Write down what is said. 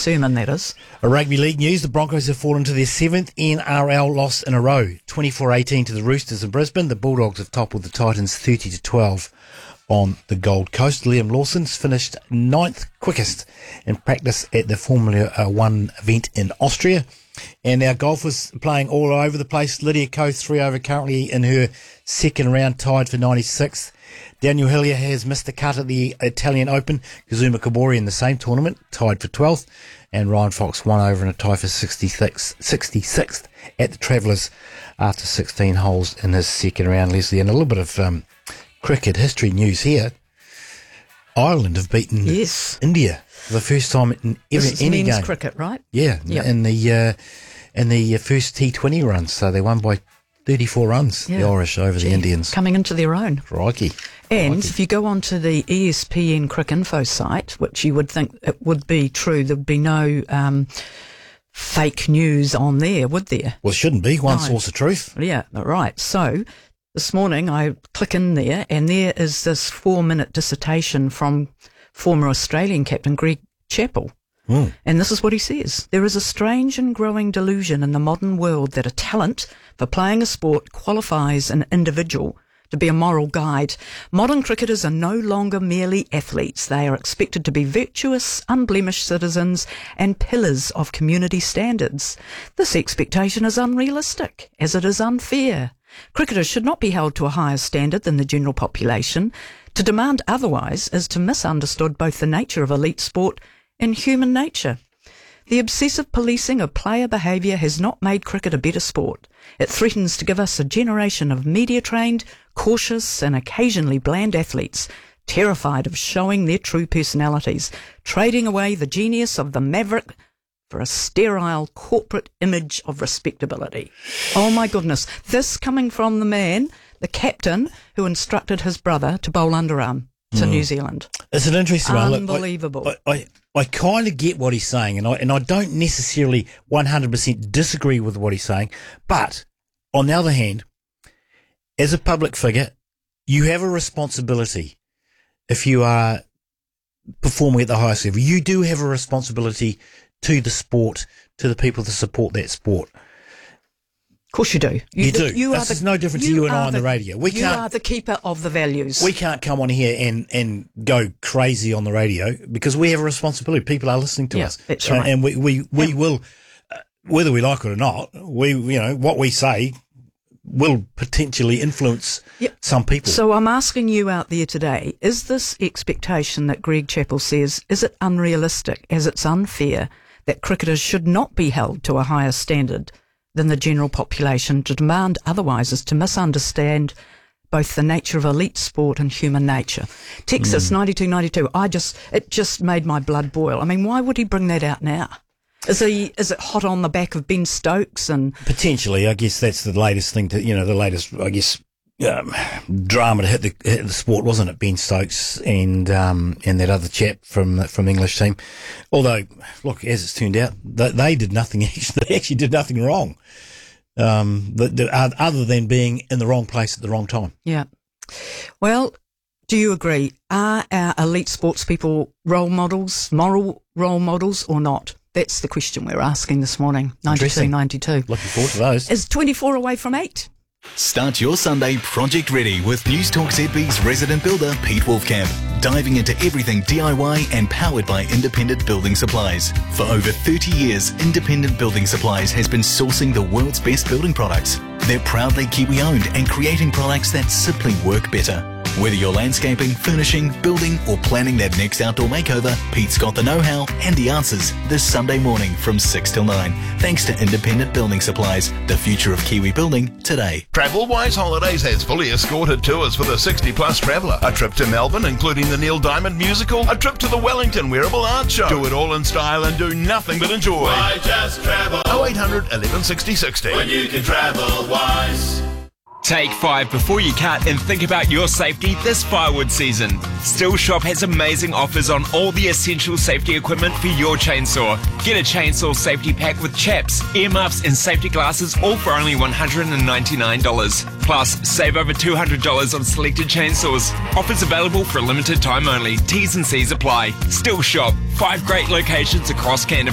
sermon, that is. A rugby league news, the Broncos have fallen to their 7th NRL loss in a row. 24-18 to the Roosters in Brisbane. The Bulldogs have toppled the Titans 30-12 on the Gold Coast. Liam Lawson's finished 9th quickest in practice at the Formula One event in Austria. And our golfers playing all over the place. Lydia Ko 3 over currently in her second round, tied for 96th. Daniel Hillier has missed the cut at the Italian Open. Kazuma Kobori in the same tournament, tied for 12th. And Ryan Fox 1 over in a tie for 66th at the Travellers after 16 holes in his second round, Leslie. And a little bit of cricket history news here. Ireland have beaten India for the first time in any men's game. Cricket, right? Yeah, yep. in the first T20 runs. So they won by 34 runs, the Irish over the Indians. Coming into their own. Crikey. And if you go onto the ESPN Cricinfo site, which you would think it would be true, there would be no fake news on there, would there? Well, it shouldn't be. One source of truth. Yeah, right. So this morning I click in there and there is this 4-minute dissertation from former Australian captain Greg Chappell. And this is what he says. There is a strange and growing delusion in the modern world that a talent for playing a sport qualifies an individual to be a moral guide. Modern cricketers are no longer merely athletes. They are expected to be virtuous, unblemished citizens and pillars of community standards. This expectation is unrealistic, as it is unfair. Cricketers should not be held to a higher standard than the general population. To demand otherwise is to misunderstand both the nature of elite sport and human nature. The obsessive policing of player behaviour has not made cricket a better sport. It threatens to give us a generation of media-trained, cautious and occasionally bland athletes, terrified of showing their true personalities, trading away the genius of the maverick for a sterile corporate image of respectability. Oh my goodness, this coming from the man, the captain, who instructed his brother to bowl underarm to New Zealand. It's an interesting one. Unbelievable. I kind of get what he's saying, and I don't necessarily 100% disagree with what he's saying. But on the other hand, as a public figure, you have a responsibility. If you are performing at the highest level, you do have a responsibility to the sport, to the people that support that sport. Of course you do. You do. This is no different to you and I on the radio. You are the keeper of the values. We can't come on here and go crazy on the radio because we have a responsibility. People are listening to us. That's right. And we will, whether we like it or not, what we say will potentially influence some people. So I'm asking you out there today, is this expectation that Greg Chappell says, is it unrealistic, as it's unfair, that cricketers should not be held to a higher standard than the general population? To demand otherwise is to misunderstand both the nature of elite sport and human nature. Texas 92-92. It just made my blood boil. I mean, why would he bring that out now? Is it hot on the back of Ben Stokes and potentially? I guess that's the latest thing the latest drama to hit the sport, wasn't it? Ben Stokes and that other chap from the English team. Although, look, as it's turned out, they did nothing. They actually did nothing wrong, other than being in the wrong place at the wrong time. Yeah. Well, do you agree? Are our elite sports people role models, moral role models, or not? That's the question we're asking this morning. 92-92. Looking forward to those. Is 24 away from 8? Start your Sunday project ready with News Talk ZB's resident builder Pete Wolfcamp, diving into everything DIY and powered by Independent Building Supplies. For over 30 years, Independent Building Supplies has been sourcing the world's best building products. They're proudly Kiwi-owned and creating products that simply work better. Whether you're landscaping, furnishing, building or planning that next outdoor makeover, Pete's got the know-how and the answers this Sunday morning from 6 till 9. Thanks to Independent Building Supplies, the future of Kiwi building today. TravelWise Holidays has fully escorted tours for the 60-plus traveller. A trip to Melbourne, including the Neil Diamond musical, a trip to the Wellington Wearable Art Show. Do it all in style and do nothing but enjoy. Why just travel? 0800 11 60 60. When you can travel wise. Take 5 before you cut and think about your safety this firewood season. Still Shop has amazing offers on all the essential safety equipment for your chainsaw. Get a chainsaw safety pack with chaps, earmuffs and safety glasses, all for only $199. Plus, save over $200 on selected chainsaws. Offers available for a limited time only. T's and C's apply. Still Shop. 5 great locations across Canterbury.